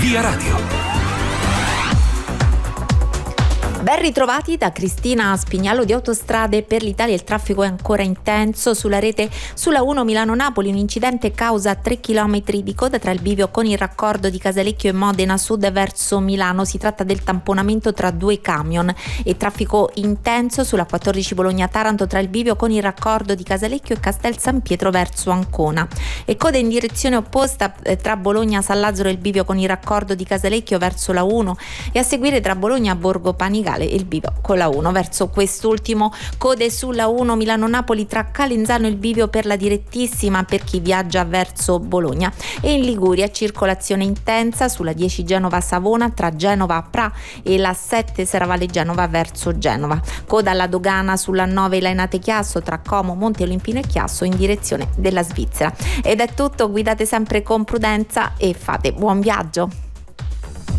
Via Radio. Ben ritrovati da Cristina Spignallo di Autostrade per l'Italia. Il traffico è ancora intenso sulla rete sulla 1 Milano-Napoli. Un incidente causa 3 km di coda tra il bivio con il raccordo di Casalecchio e Modena Sud verso Milano. Si tratta del tamponamento tra due camion. E traffico intenso sulla 14 Bologna-Taranto tra il bivio con il raccordo di Casalecchio e Castel San Pietro verso Ancona. E code in direzione opposta tra Bologna-San Lazzaro e il bivio con il raccordo di Casalecchio verso la 1 e a seguire tra Bologna-Borgo Panigale e il bivio con la 1 verso quest'ultimo. Code sulla 1 Milano-Napoli tra Calenzano e il bivio per la direttissima per chi viaggia verso Bologna. E in Liguria circolazione intensa sulla 10 Genova-Savona tra Genova-Pra e la 7 Serravalle Genova verso Genova. Coda alla dogana sulla 9 Lainate-Chiasso tra Como, Monte Olimpino e Chiasso in direzione della Svizzera. Ed è tutto, guidate sempre con prudenza e fate buon viaggio.